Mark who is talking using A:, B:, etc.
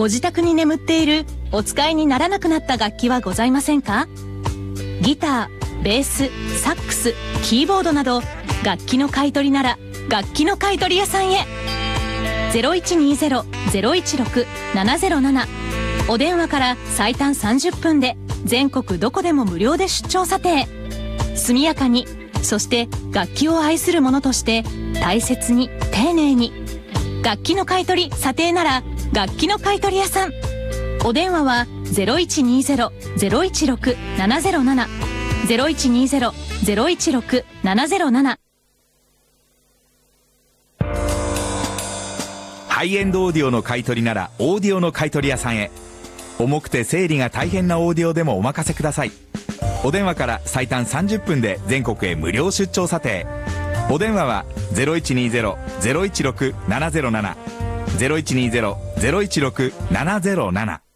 A: ご自宅に眠っているお使いにならなくなった楽器はございませんか？ギター、ベース、サックス、キーボードなど楽器の買い取りなら楽器の買い取り屋さんへ。0120-016-707、お電話から最短30分で全国どこでも無料で出張査定。速やかに、そして楽器を愛する者として大切に丁寧に。楽器の買い取り査定なら楽器の買い取り屋さん。お電話は 0120-016-707 0120-016-707。
B: ハイエンドオーディオの買い取りならオーディオの買い取り屋さんへ。重くて整理が大変なオーディオでもお任せください。お電話から最短30分で全国へ無料出張査定。お電話は 0120-016-707 0120-016-707。